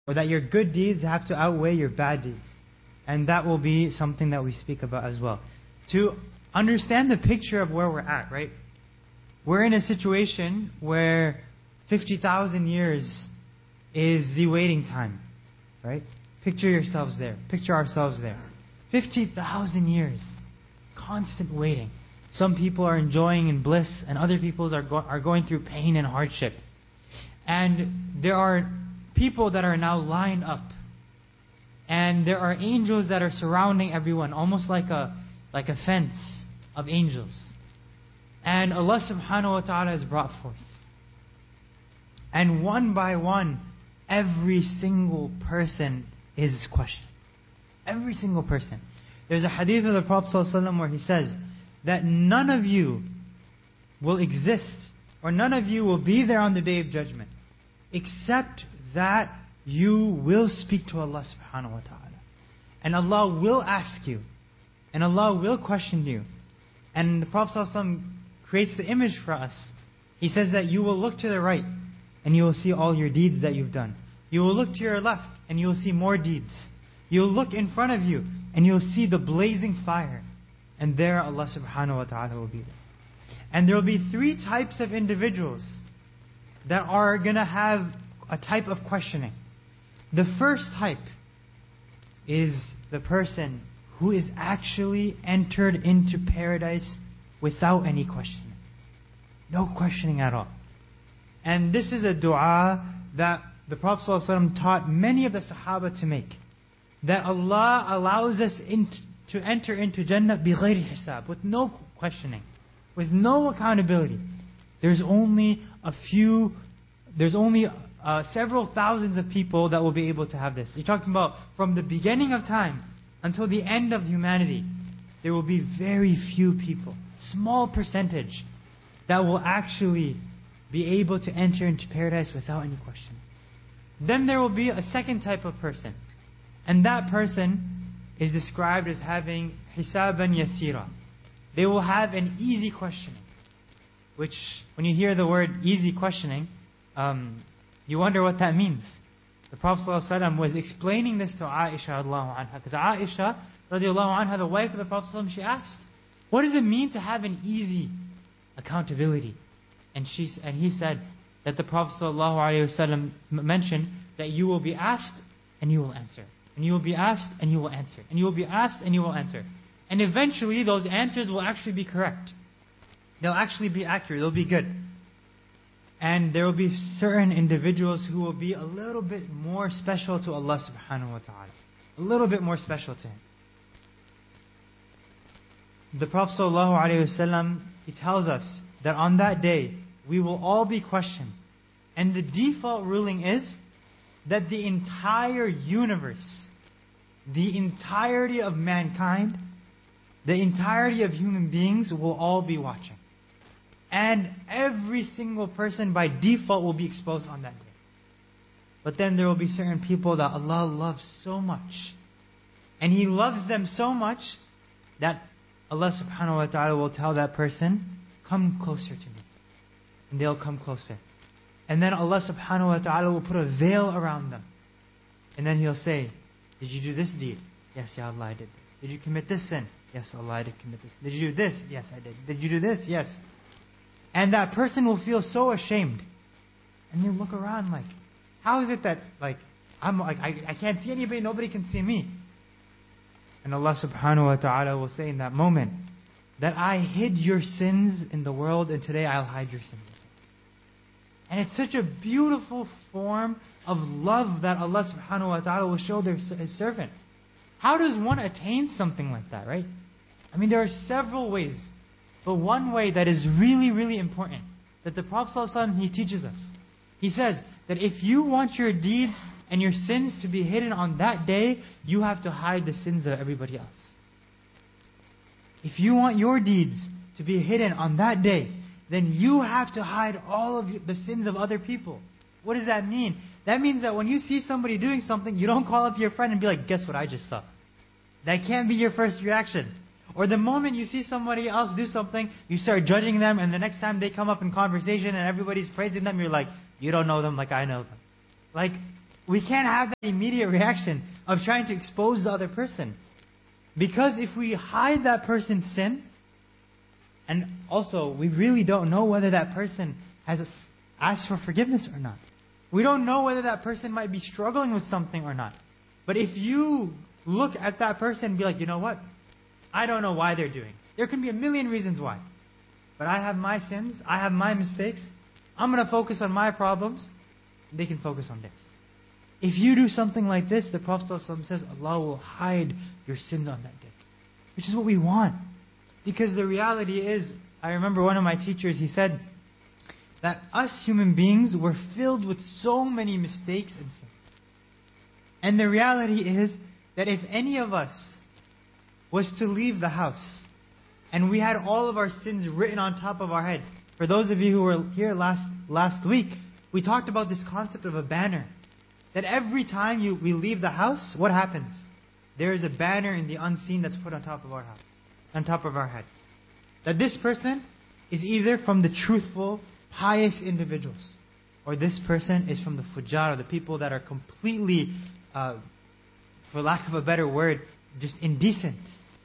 or that your good deeds have to outweigh your bad deeds. And that will be something that we speak about as well. To understand the picture of where we're at, right? We're in a situation where 50,000 years is the waiting time, right? Picture yourselves there. Picture ourselves there. 50,000 years. Constant waiting. Some people are enjoying in bliss, and other people are going through pain and hardship. And there are people that are now lined up. And there are angels that are surrounding everyone, almost like a fence of angels. And Allah subhanahu wa ta'ala has brought forth. And one by one, every single person is questioned. Every single person. There's a hadith of the Prophet ﷺ where he says that none of you will exist, or none of you will be there on the Day of Judgment, except that you will speak to Allah subhanahu wa ta'ala. And Allah will ask you. And Allah will question you. And the Prophet ﷺ creates the image for us. He says that you will look to the right, and you will see all your deeds that you've done. You will look to your left, and you will see more deeds. You will look in front of you, and you will see the blazing fire. And there Allah subhanahu wa ta'ala will be there. And there will be three types of individuals that are going to have a type of questioning. The first type is the person who is actually entered into paradise without any questioning. No questioning at all. And this is a dua that the Prophet ﷺ taught many of the Sahaba to make. That Allah allows us to enter into Jannah بِغَيْرِ hisab, with no questioning, with no accountability. There's only several thousands of people that will be able to have this. You're talking about from the beginning of time until the end of humanity, there will be very few people, small percentage, that will actually be able to enter into paradise without any question. Then there will be a second type of person. And that person is described as having hisaban yasira. They will have an easy questioning. Which, when you hear the word easy questioning, you wonder what that means. The Prophet ﷺ was explaining this to Aisha radiallahu anha. Because Aisha radiallahu anha, the wife of the Prophet ﷺ, she asked, what does it mean to have an easy accountability? And he said that the Prophet ﷺ mentioned that you will be asked and you will answer. And you will be asked and you will answer. And you will be asked and you will answer. And eventually those answers will actually be correct. They'll actually be accurate. They'll be good. And there will be certain individuals who will be a little bit more special to Allah subhanahu wa ta'ala. A little bit more special to Him. The Prophet sallallahu alaihi wasallam, he tells us that on that day, we will all be questioned. And the default ruling is that the entire universe, the entirety of mankind, the entirety of human beings will all be watching. And every single person by default will be exposed on that day. But then there will be certain people that Allah loves so much. And He loves them so much that Allah subhanahu wa ta'ala will tell that person, come closer to me. And they'll come closer. And then Allah subhanahu wa ta'ala will put a veil around them. And then He'll say, did you do this deed? Yes, Ya Allah, I did this. Did you commit this sin? Yes, Allah, I did commit this. Did you do this? Yes, I did. Did you do this? Yes. And that person will feel so ashamed. And they'll look around like, how is it that I can't see anybody, nobody can see me? And Allah subhanahu wa ta'ala will say in that moment, that I hid your sins in the world and today I'll hide your sins. And it's such a beautiful form of love that Allah subhanahu wa ta'ala will show His servant. How does one attain something like that, right? I mean, there are several ways. But one way that is really, really important, that the Prophet ﷺ, he teaches us. He says that if you want your deeds and your sins to be hidden on that day, you have to hide the sins of everybody else. If you want your deeds to be hidden on that day, then you have to hide all of the sins of other people. What does that mean? That means that when you see somebody doing something, you don't call up your friend and be like, guess what I just saw? That can't be your first reaction. Or the moment you see somebody else do something, you start judging them, and the next time they come up in conversation and everybody's praising them, you're like, you don't know them like I know them. Like, We can't have that immediate reaction of trying to expose the other person. Because if we hide that person's sin, and also we really don't know whether that person has asked for forgiveness or not. We don't know whether that person might be struggling with something or not. But if you look at that person and be like, you know what? I don't know why they're doing. There can be a million reasons why. But I have my sins. I have my mistakes. I'm going to focus on my problems. They can focus on theirs. If you do something like this, the Prophet ﷺ says, Allah will hide your sins on that day. Which is what we want. Because the reality is, I remember one of my teachers, he said that us human beings were filled with so many mistakes and sins. And the reality is that if any of us was to leave the house and we had all of our sins written on top of our head. For those of you who were here last week, we talked about this concept of a banner. That every time we leave the house, what happens? There is a banner in the unseen that's put on top of our house, on top of our head. That this person is either from the truthful, pious individuals, or this person is from the fujar, the people that are completely, for lack of a better word, just indecent.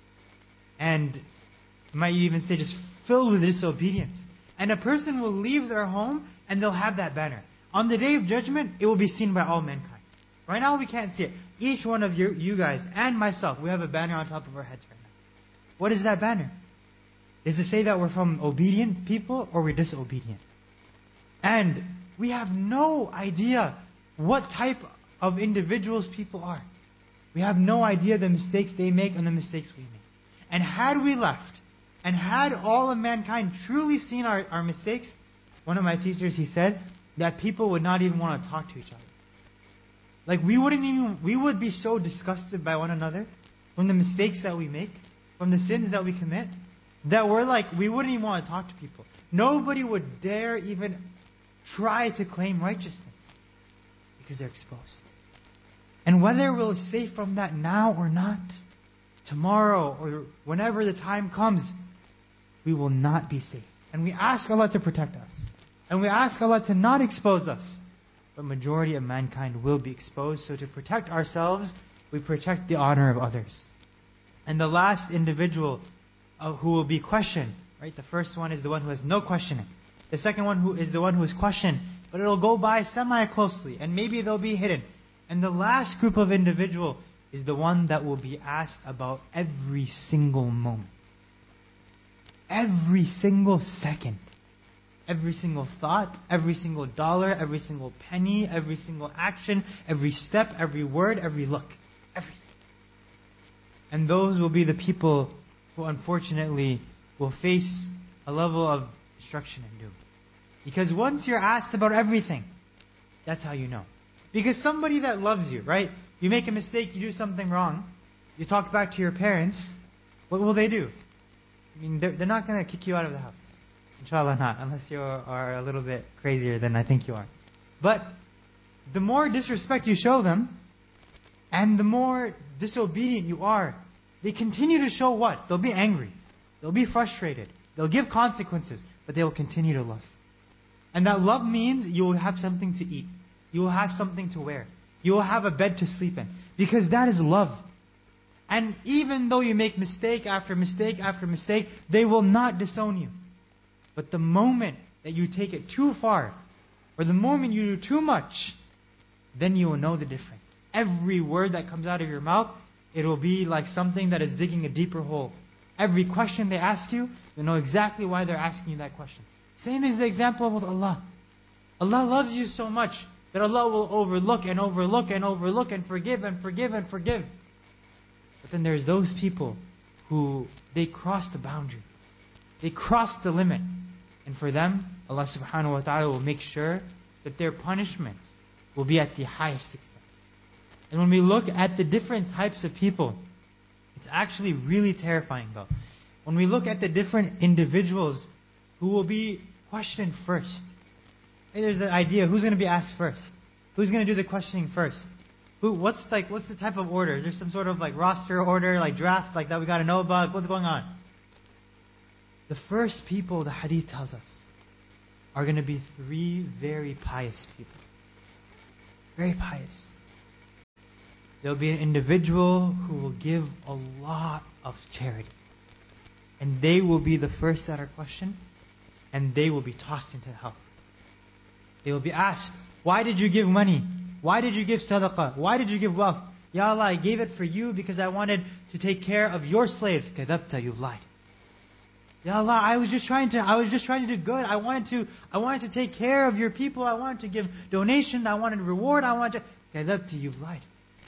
And might even say just filled with disobedience. And a person will leave their home and they'll have that banner. On the Day of Judgment, it will be seen by all mankind. Right now we can't see it. Each one of you guys and myself, we have a banner on top of our heads right now. What is that banner? Does it say that we're from obedient people or we're disobedient? And we have no idea what type of individuals people are. We have no idea the mistakes they make and the mistakes we make. And had we left, and had all of mankind truly seen our mistakes, one of my teachers, he said that people would not even want to talk to each other. Like we would be so disgusted by one another from the mistakes that we make, from the sins that we commit, that we wouldn't even want to talk to people. Nobody would dare even try to claim righteousness because they're exposed. And whether we'll be safe from that now or not, tomorrow or whenever the time comes, we will not be safe. And we ask Allah to protect us. And we ask Allah to not expose us. But majority of mankind will be exposed. So to protect ourselves, we protect the honor of others. And the last individual who will be questioned, right? The first one is the one who has no questioning. The second one is the one who is questioned, but it'll go by semi-closely, and maybe they'll be hidden. And the last group of individual is the one that will be asked about every single moment. Every single second. Every single thought, every single dollar, every single penny, every single action, every step, every word, every look. Everything. And those will be the people who unfortunately will face a level of destruction and doom. Because once you're asked about everything, that's how you know. Because somebody that loves you, right? You make a mistake, you do something wrong, you talk back to your parents, what will they do? I mean, they're not going to kick you out of the house. Inshallah not, unless you are a little bit crazier than I think you are. But the more disrespect you show them, and the more disobedient you are, they continue to show what? They'll be angry. They'll be frustrated. They'll give consequences, but they will continue to love. And that love means you will have something to eat. You will have something to wear. You will have a bed to sleep in. Because that is love. And even though you make mistake after mistake after mistake, they will not disown you. But the moment that you take it too far, or the moment you do too much, then you will know the difference. Every word that comes out of your mouth, it will be like something that is digging a deeper hole. Every question they ask you, you'll know exactly why they're asking you that question. Same as the example with Allah. Allah loves you so much that Allah will overlook and overlook and overlook and forgive and forgive and forgive. But then there's those people who, they cross the boundary. They cross the limit. And for them, Allah subhanahu wa ta'ala will make sure that their punishment will be at the highest extent. And when we look at the different types of people, it's actually really terrifying though. When we look at the different individuals who will be questioned first. Hey, there's the idea, who's going to be asked first? Who's going to do the questioning first? What's the type of order? Is there some sort of roster order, draft that we got to know about? What's going on? The first people, the hadith tells us, are going to be 3 very pious people. Very pious. There will be an individual who will give a lot of charity. And they will be the first that are questioned. And they will be tossed into hell. They will be asked, why did you give money? Why did you give sadaqah? Why did you give wealth? Ya Allah, I gave it for you because I wanted to take care of your slaves. Kadabta, you've lied. Ya Allah, I was just trying to do good. I wanted to take care of your people. I wanted to give donation. I wanted reward. Kadabta, you've lied.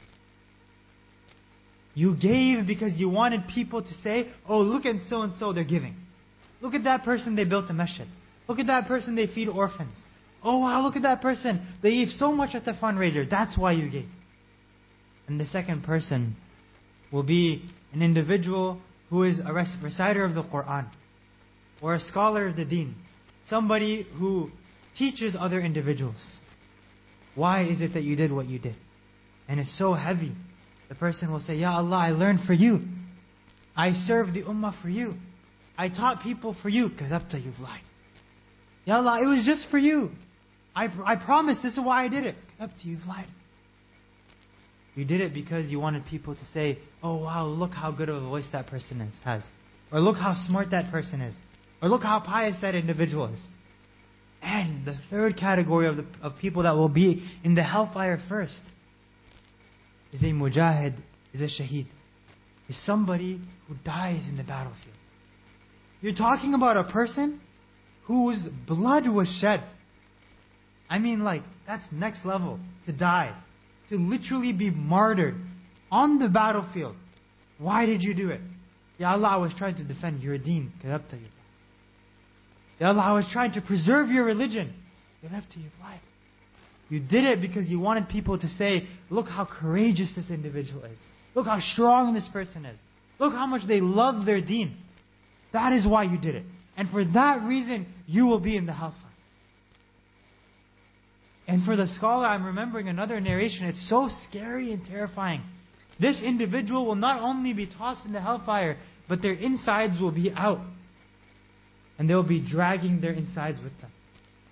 You gave because you wanted people to say, oh, look at so and so, they're giving. Look at that person, they built a masjid. Look at that person, they feed orphans. Oh wow, look at that person, they gave so much at the fundraiser. That's why you gave. And the second person will be an individual who is a reciter of the Quran, or a scholar of the deen, somebody who teaches other individuals. Why is it that you did what you did? And it's so heavy. The person will say, Ya Allah, I learned for you. I served the ummah for you. I taught people for you. Kadabta, you've lied. Ya Allah, it was just for you. I promised this is why I did it. Kadabta, you've lied. You did it because you wanted people to say, oh wow, look how good of a voice that person has. Or look how smart that person is. Or look how pious that individual is. And the third category of people that will be in the hellfire first is a mujahid, is a shaheed. Is somebody who dies in the battlefield. You're talking about a person whose blood was shed. I mean, that's next level. To die. To literally be martyred on the battlefield. Why did you do it? Ya Allah, I was trying to defend your deen. Kadabta, you've lied. Ya Allah, I was trying to preserve your religion. Kadabta, you've lied. You did it because you wanted people to say, look how courageous this individual is. Look how strong this person is. Look how much they love their deen. That is why you did it. And for that reason, you will be in the hellfire. And for the scholar, I'm remembering another narration. It's so scary and terrifying. This individual will not only be tossed in the hellfire, but their insides will be out. And they'll be dragging their insides with them.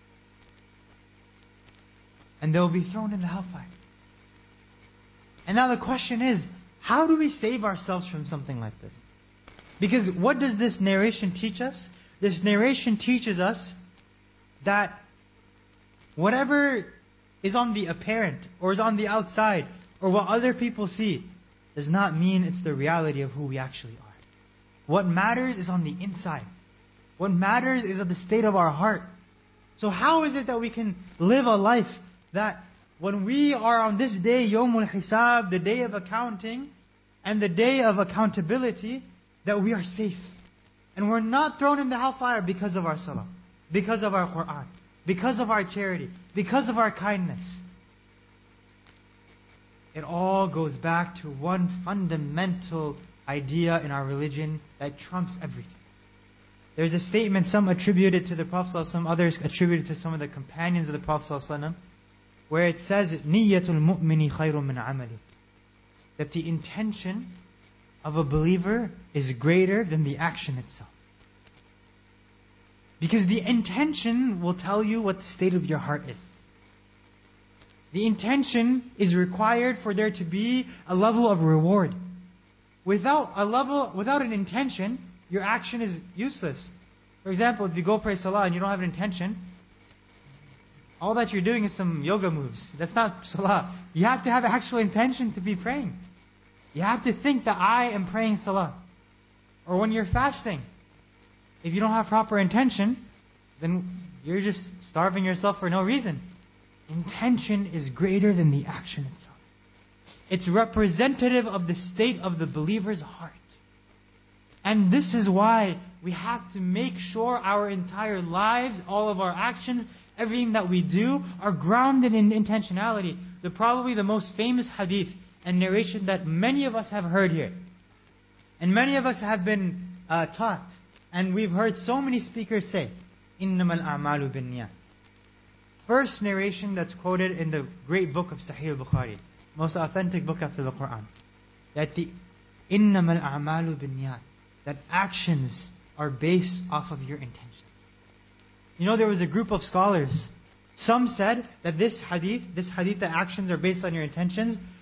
And they'll be thrown in the hellfire. And now the question is, how do we save ourselves from something like this? Because what does this narration teach us? This narration teaches us that whatever is on the apparent, or is on the outside, or what other people see, does not mean it's the reality of who we actually are. What matters is on the inside. What matters is of the state of our heart. So how is it that we can live a life that when we are on this day, Yawmul Hisab, the day of accounting, and the day of accountability, that we are safe. And we're not thrown in the hellfire because of our salah, because of our Quran, because of our charity, because of our kindness. It all goes back to one fundamental idea in our religion that trumps everything. There's a statement, some attribute it to the Prophet ﷺ, others attribute it to some of the companions of the Prophet ﷺ, where it says, نِيَّةُ الْمُؤْمِنِ خَيْرٌ مِنْ عَمَلِهِ, that the intention of a believer is greater than the action itself. Because the intention will tell you what the state of your heart is. The intention is required for there to be a level of reward. Without an intention, your action is useless. For example, if you go pray salah and you don't have an intention, all that you're doing is some yoga moves. That's not salah. You have to have actual intention to be praying. You have to think that I am praying salah. Or when you're fasting, if you don't have proper intention, then you're just starving yourself for no reason. Intention is greater than the action itself. It's representative of the state of the believer's heart. And this is why we have to make sure our entire lives, all of our actions, everything that we do are grounded in intentionality. Probably the most famous hadith and narration that many of us have heard here. And many of us have been taught. And we've heard so many speakers say, إِنَّمَا الْأَعْمَالُ بِالنِّيَّاتِ. First narration that's quoted in the great book of Sahih al-Bukhari, most authentic book after the Quran, that the إِنَّمَا الْأَعْمَالُ بِالنِّيَّاتِ, that actions are based off of your intentions. You know, there was a group of scholars. Some said that this hadith that actions are based on your intentions,